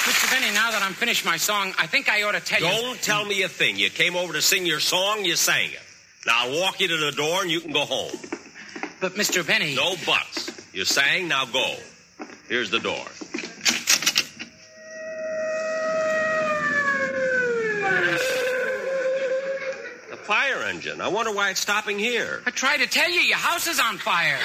Mr. Benny, now that I'm finished my song, I think I ought to tell you... Don't tell me a thing. You came over to sing your song, you sang it. Now I'll walk you to the door and you can go home. But, Mr. Benny... No buts. You sang, now go. Here's the door. The fire engine. I wonder why it's stopping here. I tried to tell you, your house is on fire.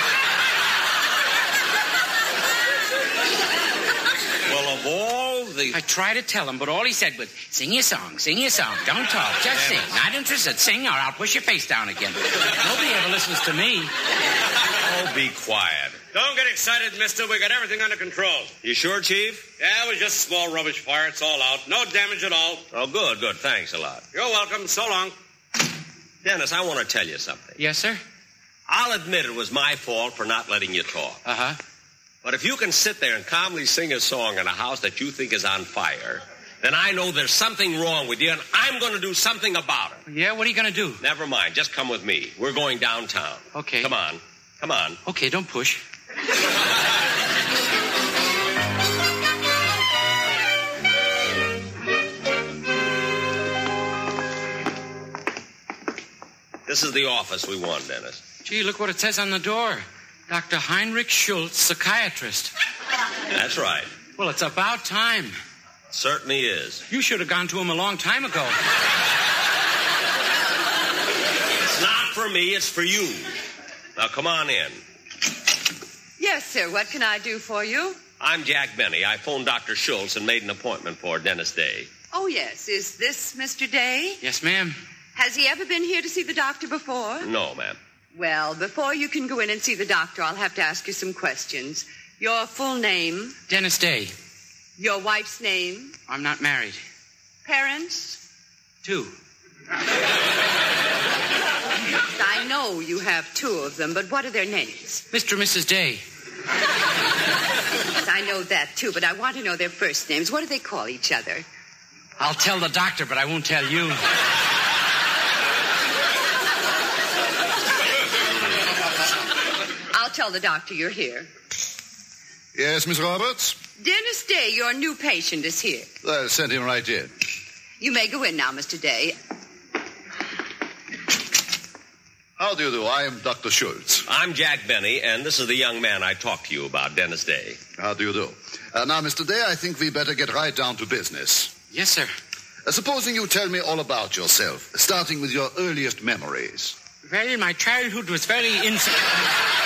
Well, of all the... I tried to tell him, but all he said was, sing your song, don't talk, just sing. Not interested, sing or I'll push your face down again. Nobody ever listens to me. Oh, be quiet. Don't get excited, mister. We got everything under control. You sure, Chief? Yeah, it was just a small rubbish fire. It's all out. No damage at all. Oh, good. Thanks a lot. You're welcome. So long. Dennis, I want to tell you something. Yes, sir? I'll admit it was my fault for not letting you talk. Uh-huh. But if you can sit there and calmly sing a song in a house that you think is on fire, then I know there's something wrong with you, and I'm going to do something about it. Yeah, what are you going to do? Never mind. Just come with me. We're going downtown. Okay. Come on. Okay, don't push. This is the office we want, Dennis. Gee, look what it says on the door. Dr. Heinrich Schultz, psychiatrist. That's right. Well, it's about time. It certainly is. You should have gone to him a long time ago. It's not for me, it's for you. Now, come on in. Yes, sir. What can I do for you? I'm Jack Benny. I phoned Dr. Schultz and made an appointment for Dennis Day. Oh, yes. Is this Mr. Day? Yes, ma'am. Has he ever been here to see the doctor before? No, ma'am. Well, before you can go in and see the doctor, I'll have to ask you some questions. Your full name? Dennis Day. Your wife's name? I'm not married. Parents? 2. I know you have 2 of them, but what are their names? Mr. and Mrs. Day. Yes, I know that, too, but I want to know their first names. What do they call each other? I'll tell the doctor, but I won't tell you. I'll tell the doctor you're here. Yes, Miss Roberts? Dennis Day, your new patient, is here. Send him right in. You may go in now, Mr. Day. How do you do? I am Dr. Schultz. I'm Jack Benny, and this is the young man I talked to you about, Dennis Day. How do you do? Now, Mr. Day, I think we better get right down to business. Yes, sir. Supposing you tell me all about yourself, starting with your earliest memories. Well, my childhood was very insecure.